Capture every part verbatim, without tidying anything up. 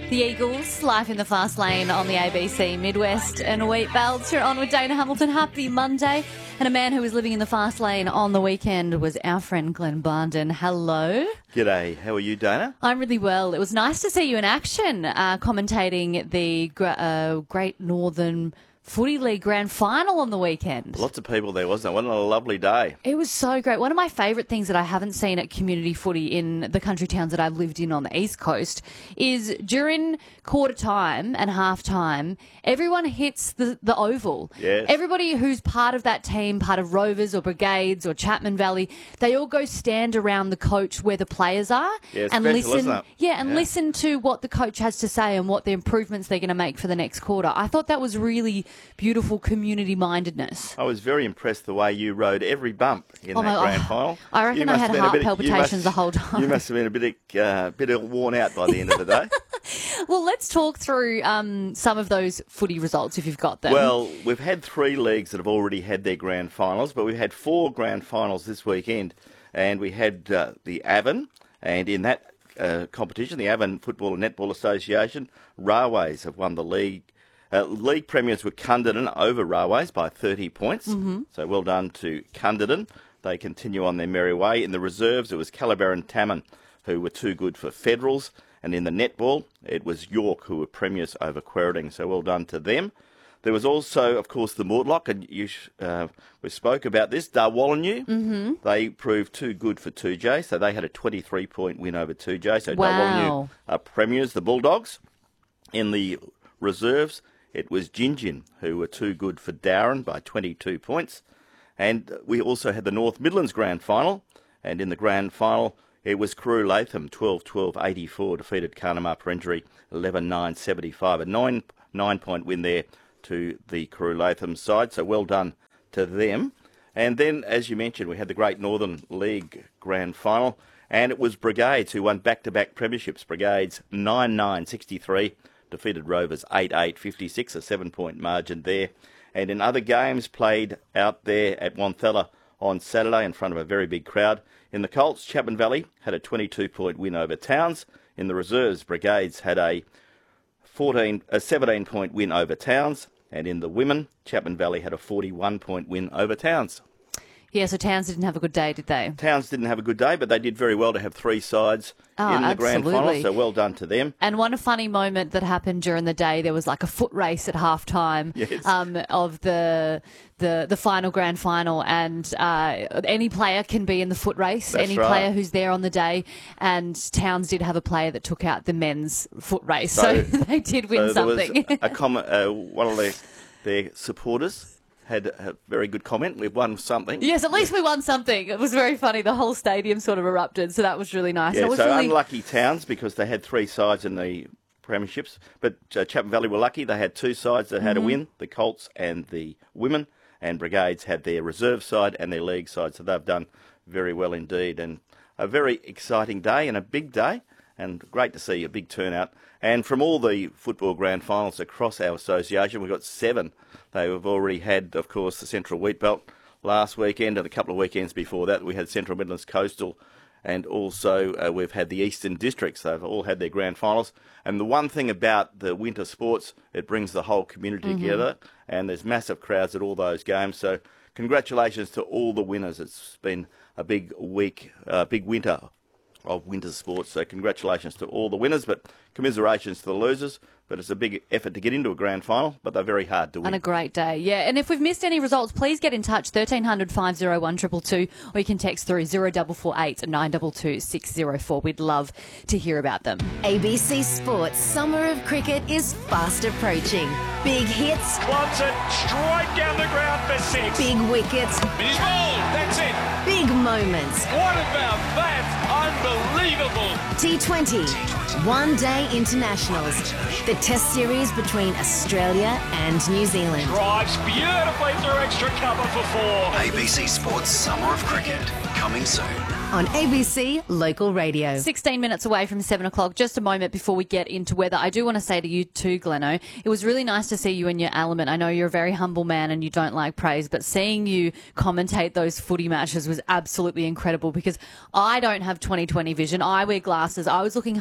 The Eagles, life in the fast lane on the A B C Midwest and Wheat Belts. You're on with Dana Hamilton. Happy Monday. And a man who was living in the fast lane on the weekend was our friend Glenn Barnden. Hello. G'day. How are you, Dana? I'm really well. It was nice to see you in action, uh, commentating the uh, Great Northern Footy League Grand Final on the weekend. Lots of people there, wasn't it? What a lovely day. It was so great. One of my favourite things that I haven't seen at community footy in the country towns that I've lived in on the East Coast is during quarter time and half time, everyone hits the, the oval. Yes. Everybody who's part of that team, part of Rovers or Brigades or Chapman Valley, they all go stand around the coach where the players are Yeah, it's and special, listen. isn't it? Yeah, and Yeah. listen to what the coach has to say and what the improvements they're going to make for the next quarter. I thought that was really beautiful community mindedness. I was very impressed the way you rode every bump in Oh that my- grand oh, final. I reckon You I must had have been a heart bit- you palpitations must- the whole time. You must have been a bit, uh, bit worn out by the end of the day. Well, let's talk through um, some of those footy results if you've got them. Well, we've had three leagues that have already had their grand finals, but we've had four grand finals this weekend. And we had uh, the Avon, and in that uh, competition, the Avon Football and Netball Association, Railways have won the league. Uh, league premiers were Cunderdin over Railways by thirty points. Mm-hmm. So well done to Cunderdin. They continue on their merry way. In the reserves, it was Calabar and Tamman who were too good for Federals. And in the netball, it was York who were premiers over Quairading. So well done to them. There was also, of course, the Mortlock, and you uh, we spoke about this, Darwallinu. Mm-hmm. They proved too good for two J, so they had a twenty-three point win over two J. So Wow. Darwallinu are premiers, the Bulldogs. In the reserves, it was Gingin who were too good for Darren by twenty-two points. And we also had the North Midlands Grand Final, and in the Grand Final, it was Carew Latham, twelve twelve eighty-four, defeated Carnamah Perenjori, eleven nine seventy-five. A nine, nine-point win there to the Carew Latham side, so well done to them. And then, as you mentioned, we had the Great Northern League Grand Final, and it was Brigades who won back-to-back premierships. Brigades nine nine sixty-three, defeated Rovers eight eight fifty-six, a seven-point margin there. And in other games played out there at Wanthella on Saturday in front of a very big crowd, in the Colts, Chapman Valley had a twenty-two point win over Towns. In the reserves, Brigades had a fourteen, a seventeen point win over Towns. And in the women, Chapman Valley had a forty-one point win over Towns. Yeah, so Towns didn't have a good day, did they? Towns didn't have a good day, but they did very well to have three sides Oh, in the grand final, absolutely. so well done to them. And one funny moment that happened during the day, there was like a foot race at halftime Yes. um, of the the the final grand final, and uh, any player can be in the foot race, That's any right. player who's there on the day, and Towns did have a player that took out the men's foot race, so, So- they did win So there something. was a comment, uh, one of their, their supporters had a very good comment. We've won something. Yes, at least we won something. It was very funny. The whole stadium sort of erupted, so that was really nice. Yeah, That was so really... unlucky Towns because they had three sides in the premierships. But uh, Chapman Valley were lucky. They had two sides that had Mm-hmm. a win, the Colts and the women. And Brigades had their reserve side and their league side. So they've done very well indeed. And a very exciting day and a big day. And great to see a big turnout. And from all the football grand finals across our association, we've got seven. They have already had, of course, the Central Wheat Belt last weekend, and a couple of weekends before that we had Central Midlands Coastal, and also uh, we've had the Eastern Districts. They've all had their grand finals. And the one thing about the winter sports, it brings the whole community Mm-hmm. together, and there's massive crowds at all those games. So congratulations to all the winners. It's been a big week, uh, big winter of winter sports. So congratulations to all the winners, but commiserations to the losers. But it's a big effort to get into a grand final, but they're very hard to win. And a great day, yeah. And if we've missed any results, please get in touch, thirteen hundred five oh one two two two, or you can text through zero four four eight nine two two six zero four. We'd love to hear about them. A B C Sports Summer of Cricket is fast approaching. Big hits, Wants it straight down the ground for six. big wickets, He's bowled. That's it. big moments. What about that? Unbelievable. T twenty, One Day Internationals. The Test Series between Australia and New Zealand. Drives beautifully through extra cover for four. A B C Sports Summer of Cricket, coming soon. On A B C Local Radio. sixteen minutes away from seven o'clock, just a moment before we get into weather. I do want to say to you too, Gleno, it was really nice to see you in your element. I know you're a very humble man and you don't like praise, but seeing you commentate those footy matches was absolutely incredible because I don't have twenty twenty vision. I wear glasses. I was looking halfway across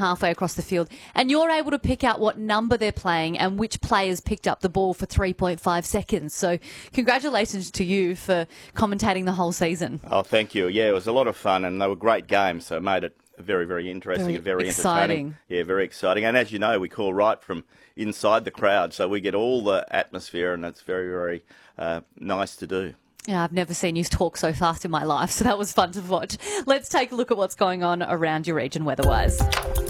across the field. And you're able to pick out what number they're playing and which players picked up the ball for three point five seconds. So congratulations to you for commentating the whole season. Oh, thank you. Yeah, it was a lot of fun, and they were great games, so it made it very, very interesting Very and very exciting. entertaining. Yeah, very exciting. And as you know, we call right from inside the crowd, so we get all the atmosphere, and it's very, very uh, nice to do. Yeah, I've never seen you talk so fast in my life, so that was fun to watch. Let's take a look at what's going on around your region weather-wise.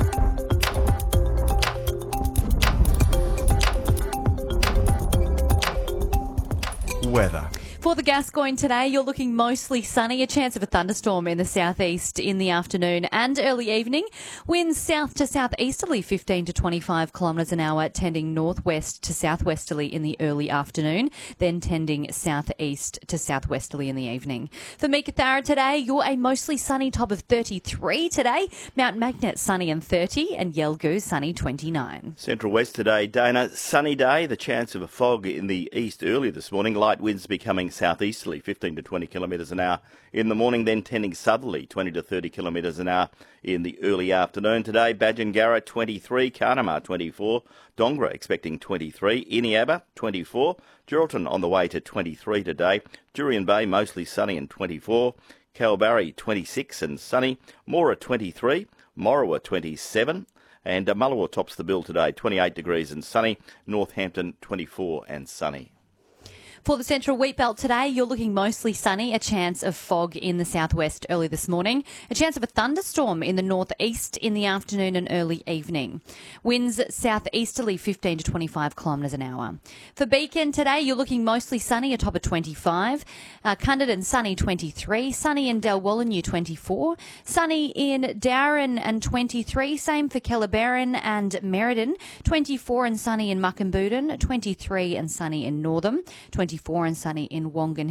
Weather. For the Gascoyne today, you're looking mostly sunny, a chance of a thunderstorm in the southeast in the afternoon and early evening. Winds south to southeasterly fifteen to twenty-five kilometres an hour, tending northwest to southwesterly in the early afternoon, then tending southeast to southwesterly in the evening. For Meekatharra today, you're a mostly sunny top of thirty-three today. Mount Magnet sunny and thirty, and Yelgoo sunny twenty-nine. Central West today, Dana, sunny day, the chance of a fog in the east early this morning. Light winds becoming southeasterly, fifteen to twenty kilometres an hour in the morning, then tending southerly, twenty to thirty kilometres an hour in the early afternoon. Today, Badgingarra twenty-three, Carnamah twenty-four, Dongra expecting twenty-three, Iniaba twenty-four, Geraldton on the way to twenty-three today, Jurien Bay mostly sunny and twenty-four, Kalbarri twenty-six and sunny, Mora twenty-three, Morawa twenty-seven, and uh, Mullawa tops the bill today, twenty-eight degrees and sunny, Northampton twenty-four and sunny. For the central wheat belt today, you're looking mostly sunny, a chance of fog in the southwest early this morning, a chance of a thunderstorm in the northeast in the afternoon and early evening. Winds southeasterly fifteen to twenty-five kilometres an hour. For Beacon today, you're looking mostly sunny, a top of twenty-five. Uh, Cunderdin sunny twenty-three, sunny in Dalwallinu twenty-four, sunny in Darren and twenty-three, same for Kellerberrin and Merredin, twenty-four and sunny in Muckamboodin, twenty-three and sunny in Northam, twenty-four and sunny in Wongan